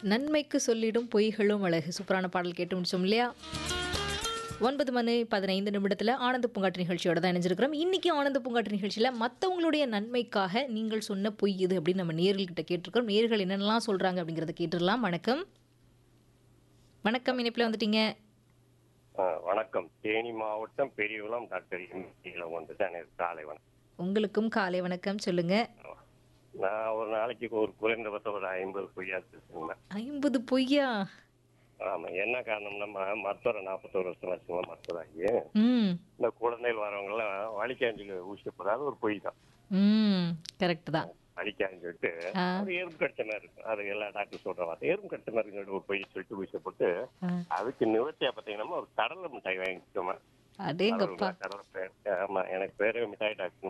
நன்மைக்கு சொல்லிடும் பொய்களும் அழகு. சூப்பரான பாடல் கேட்டு முடிச்சோம் இல்லையா? 9:15 ஆனந்த பூங்காற்று நிகழ்ச்சியோட தான் இணைஞ்சிருக்கிறோம். இன்னைக்கு ஆனந்த பூங்காற்று நிகழ்ச்சியில மத்தவங்களுடைய நன்மைக்காக நீங்கள் சொன்ன பொய் இது அப்படின்னு நம்ம நேயர்கள்கிட்ட கேட்டிருக்கிறோம். நேயர்கள் என்னென்னலாம் சொல்றாங்க அப்படிங்கிறத கேட்டுடலாம். வணக்கம். வணக்கம், இணைப்பில் வந்துட்டீங்க. வணக்கம். தேனி மாவட்டம் பெரியகுளம் டாக்டர் வந்துட்டு எனக்கு காலை வணக்கம். உங்களுக்கும் காலை வணக்கம். சொல்லுங்க. நான் ஒரு நாளைக்கு ஒரு குறைந்தபட்சம் ஒரு 50 பொய்யா பேசுவேன். 50 பொய்யா? ஆமா, என்ன காரணம்னா மருத்துவரை 41 வருஷம் வச்சுக்கோங்க மருத்துவராகி. ம். இந்த குழந்தைகள் வரவங்க எல்லாம் வலிக்காஞ்சில ஊசி போடாது ஒரு பொய் தான். ம். கரெக்ட் தான். வலிக்கான்னு சொல்லிட்டு ஆ. அது எறும்பு கடிச்ச மாதிரி இருக்கும். அது எல்லா டாக்டர் சொல்ற வார்த்தை எறும்பு கடிச்ச மாதிரி இருக்கும் ஒரு பொய் சொல்லிட்டு ஊசி போட்டு ஆ. அதுக்கு நிவர்த்தியா பார்த்தீங்கன்னா ஒரு கடலை மிட்டாய் வாங்கிட்டோமா. அடேங்கப்பா. கடலை பேர் ஆமா, எனக்கு பேரே மிட்டாய் டாக்டர்